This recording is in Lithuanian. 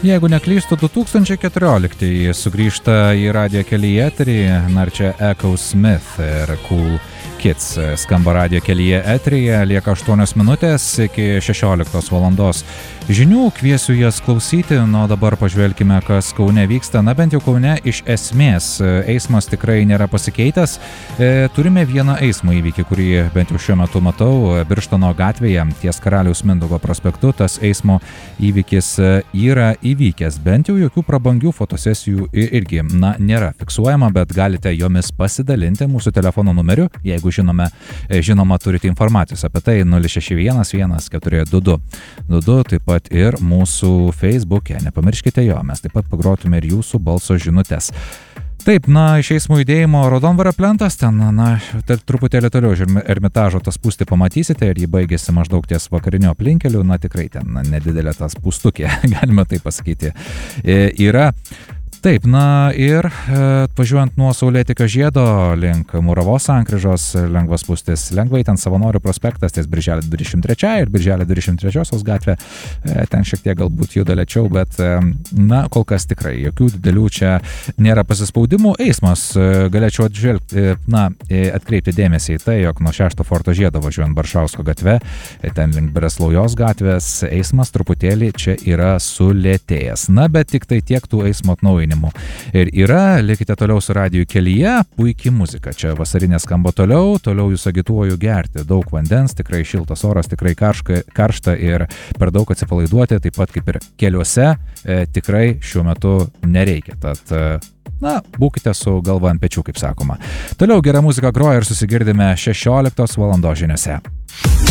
Jeigu neklystu, 2014 sugrįžta į radijo kelyje eterį, čia Echo Smith ir Cool Kids skamba radijo kelyje eteryje, lieka 8 minutės iki 16 valandos. Žinių kviesiu jas klausyti, dabar pažvelkime, kas Kaune vyksta. Bent jau Kaune iš esmės eismas tikrai nėra pasikeitęs. Turime vieną eismo įvykį, kurį bent jau šiuo metu matau Birštono gatvėje ties Karaliaus Mindaugo prospektu. Tas eismo įvykis yra įvykęs. Bent jau jokių prabangių fotosesijų irgi nėra fiksuojama, bet galite jomis pasidalinti mūsų telefono numeriu, jeigu žinoma turite informacijos apie tai 061 1422 22, taip pat ir mūsų Facebook'e. Nepamirškite jo, mes taip pat pagrotume ir jūsų balso žinutės. Taip, iš eismo judėjimo Raudondvario plentas, ten, truputėlį toliau Ermitažo tas spūstį pamatysite ir jį baigėsi maždaug ties vakarinio aplinkeliu, tikrai ten nedidelė tas spūstukė, galime tai pasakyti, yra. Taip, ir važiuojant nuo Saulėtekio žiedo link Muravos sankryžos, lengvas spūstis lengvai, ten Savanorių prospektas, ties Birželio 23 ir Birželio 23 gatvė, ten šiek tiek galbūt juda lėčiau, bet kol kas tikrai jokių didelių čia nėra pasispaudimų. Eismas, galėčiau atkreipti dėmesį į tai, jog nuo 6 Forto žiedo važiuojant Baršausko gatve, ten link Breslaujos gatvės, eismas truputėlį čia yra sulėtėjęs. Bet tik tai tiek tų eismo atnaujinimų. Ir yra, likite toliau su radiju kelyje, puikiai muzika. Čia vasarinė skamba toliau jūs agituoju gerti daug vandens, tikrai šiltas oras, tikrai karšta ir per daug atsipalaiduoti, taip pat kaip ir keliuose, tikrai šiuo metu nereikia. Tad, būkite su galva ant pečių, kaip sakoma. Toliau gera muzika groja ir susigirdime 16 valandos žiniose.